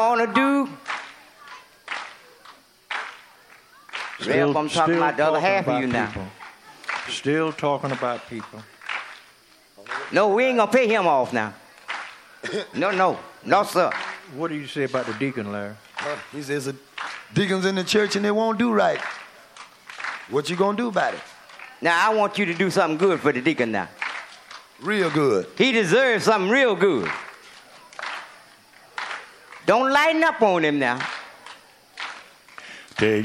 want to do? Rep, I'm talking about the other half of you now. People. Still talking about people. No, we ain't going to pay him off now. No, sir. What do you say about the deacon, Larry? He says the deacons in the church and they won't do right. What you gonna do about it? Now, I want you to do something good for the deacon now. Real good. He deserves something real good. Don't lighten up on him now.